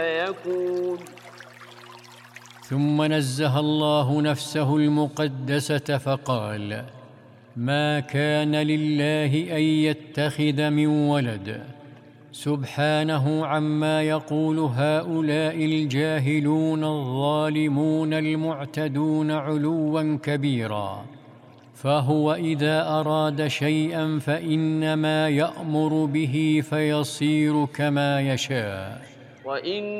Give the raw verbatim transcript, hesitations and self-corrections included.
يكون. ثم نزه الله نفسه المقدسة فقال: ما كان لله أن يتخذ من ولد، سبحانه عما يقول هؤلاء الجاهلون الظالمون المعتدون علوا كبيرا. فهو إذا أراد شيئا فإنما يأمر به فيصير كما يشاء. وإن